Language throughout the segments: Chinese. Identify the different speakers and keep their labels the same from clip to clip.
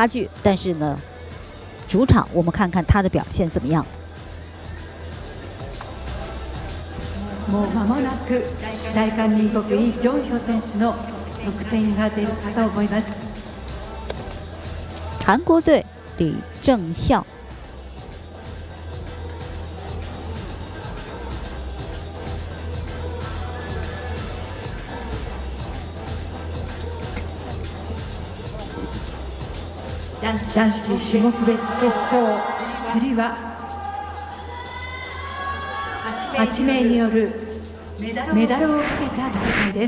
Speaker 1: 差距，但是呢，主场我们看看他的表现怎么样。
Speaker 2: もう間もなく大韓民国イ・ジョンヒョ選手の得点が出るかと思います。
Speaker 1: 韩国队李正孝。
Speaker 2: 男子種目別決勝、次は8名によるメダルをかけた戦いです。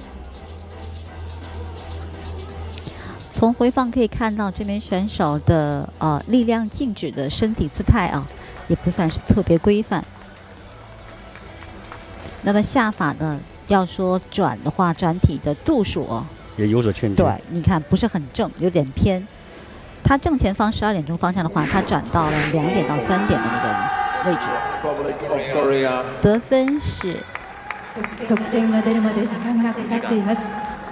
Speaker 1: 从回放可以看到这名选手的力量静止的身体姿态啊，也不算是特别规范。那么下法呢，要说转的话，转体的度数哦，
Speaker 3: 也有所欠缺。
Speaker 1: 对，你看不是很正，有点偏。他正前方12点钟方向的话，他转到了2点到3点的那个位置。得分是。
Speaker 2: 得点が出るまで時間がかかっています。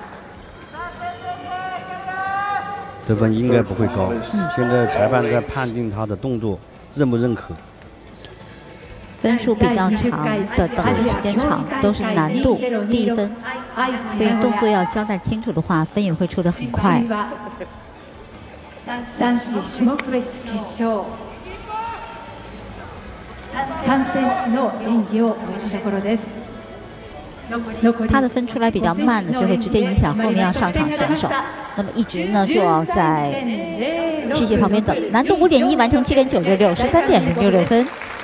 Speaker 3: 得分应该不会高。现在裁判在判定他的动作认不认可。
Speaker 1: 分数比较长的，等的时间长，都是难度低分，所以动作要交代清楚的话，分也会出得很快。
Speaker 2: 男子種目別決勝、3選手の演技を終えたところです。
Speaker 1: 他的分出来比较慢呢，就会直接影响后面要上场选手。那么一直呢就要在器械旁边等，难度5.1，完成7.966，13.066分。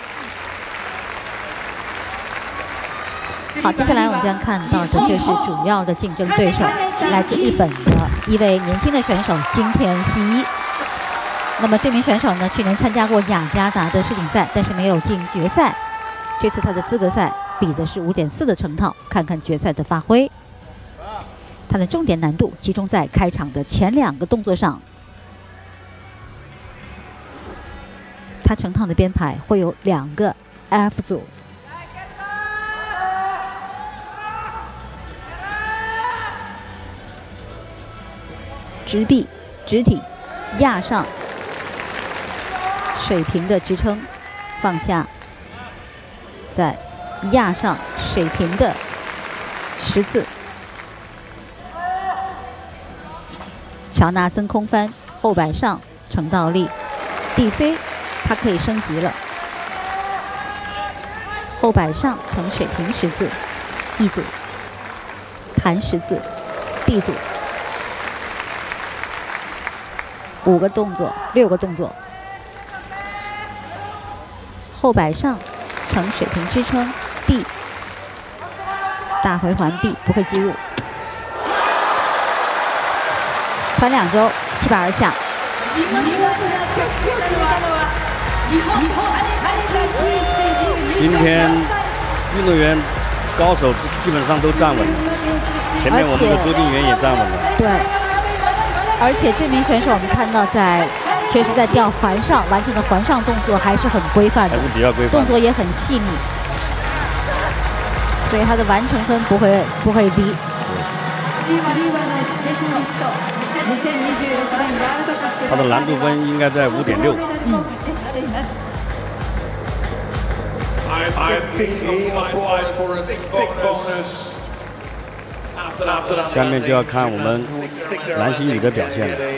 Speaker 1: 好，接下来我们将看到的就是主要的竞争对手，来自日本的一位年轻的选手金田希一。那么这名选手呢，去年参加过雅加达的世锦赛，但是没有进决赛。这次他的资格赛比的是5.4的成套，看看决赛的发挥。他的重点难度集中在开场的前2个动作上。他成套的编排会有2个 F 组。直臂、直体、压上，水平的支撑，放下，再压上水平的10字。乔纳森空翻，后摆上成倒立 ，DC， 它可以升级了。后摆上成水平10字，E 组，弹10字 ，D 组。5个动作，6个动作，后摆上成水平支撑 D， 大回环 B 不会击入，传2周7把而下。
Speaker 3: 今天运动员高手基本上都站稳了，前面我们的周定元也站稳了。
Speaker 1: 对。而且这名选手我们看到确实在吊环上完成的环上动作还是很规范的，
Speaker 3: 还是比较规范，
Speaker 1: 动作也很细腻，所以他的完成分不会低。
Speaker 3: 他的难度分应该在5.6。下面就要看我们男星宇的表现了。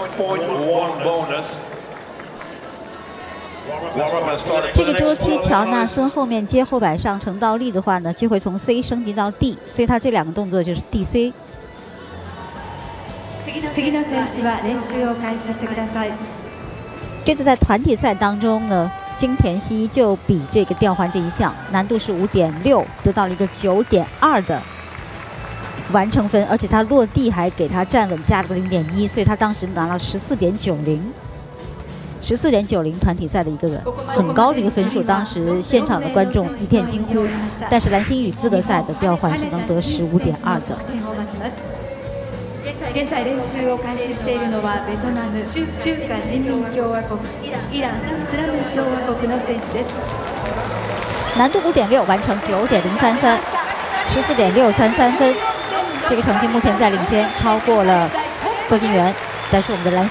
Speaker 1: 这个周期乔纳森后面接后摆上成倒立的话呢，就会从 C 升级到 D， 所以他这2个动作就是 DC。这次在团体赛当中呢，金田希一就比这个吊环这一项难度是5.6，得到了一个9.2的完成分，而且他落地还给他站稳加了个0.1，所以他当时拿了14.90团体赛的一个很高的一个分数。当时现场的观众一片惊呼，但是蓝星宇资格赛的吊环是能得15.2的。
Speaker 2: 現在練習を開始しているのはベトナム、中華人民共和国、イラン、イスラム共和国の選手です。
Speaker 1: 难度5.6，完成9.033，14.633分。这个成绩目前在领先，超过了邹敬园，但是我们的蓝